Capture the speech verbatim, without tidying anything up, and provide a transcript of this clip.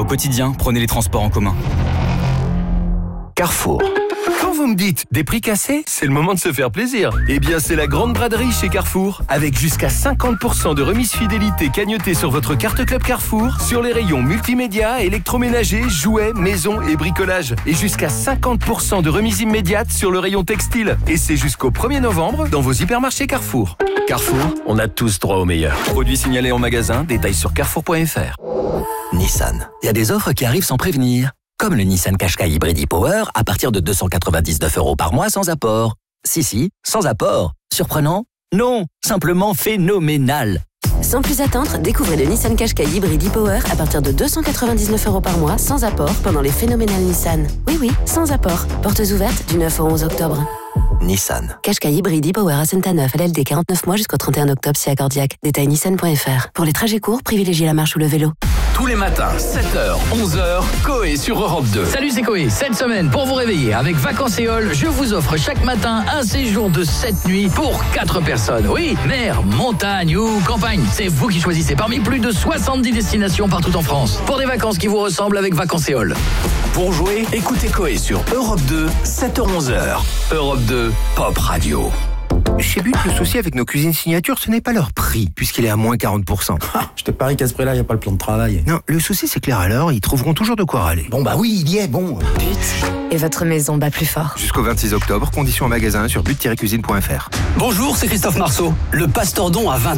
quotidien, prenez les transports en commun. Carrefour. Quand vous me dites des prix cassés, c'est le moment de se faire plaisir. Eh bien, c'est la grande braderie chez Carrefour. Avec jusqu'à cinquante pour cent de remise fidélité cagnotée sur votre carte Club Carrefour, sur les rayons multimédia, électroménager, jouets, maison et bricolage. Et jusqu'à cinquante pour cent de remise immédiate sur le rayon textile. Et c'est jusqu'au premier novembre dans vos hypermarchés Carrefour. Carrefour, on a tous droit au meilleur. Produits signalés en magasin, détails sur carrefour point f r. Nissan. Il y a des offres qui arrivent sans prévenir. Comme le Nissan Qashqai Hybrid e-Power à partir de deux cent quatre-vingt-dix-neuf euros par mois sans apport. Si, si, sans apport. Surprenant? Non, simplement phénoménal. Sans plus attendre, découvrez le Nissan Qashqai Hybrid e-Power à partir de deux cent quatre-vingt-dix-neuf euros par mois sans apport pendant les phénoménales Nissan. Oui, oui, sans apport. Portes ouvertes du neuf au onze octobre. Nissan. Qashqai Hybrid e-Power à Santa-Neuf, L L D quarante-neuf mois jusqu'au trente et un octobre si accordiaque. Détail nissan point f r. Pour les trajets courts, privilégiez la marche ou le vélo. Tous les matins, sept heures, onze heures, Coé sur Europe deux. Salut, c'est Coé. Cette semaine, pour vous réveiller avec Vacances Éole, je vous offre chaque matin un séjour de sept nuits pour quatre personnes. Oui, mer, montagne ou campagne, c'est vous qui choisissez parmi plus de soixante-dix destinations partout en France. Pour des vacances qui vous ressemblent avec Vacances Éole. Pour jouer, écoutez Coé sur Europe deux, sept heures, onze heures. Europe deux, Pop Radio. Chez But, le souci avec nos cuisines signature, ce n'est pas leur prix, puisqu'il est à moins quarante pour cent. Ah, je te parie qu'à ce prix-là, il n'y a pas le plan de travail. Non, le souci, c'est que les râleurs, ils trouveront toujours de quoi râler. Bon, bah oui, il y est, bon. But. Et votre maison bat plus fort. Jusqu'au vingt-six octobre, conditions en magasin sur but tiret cuisine point f r. Bonjour, c'est Christophe Marceau. Le Pastordon à vingt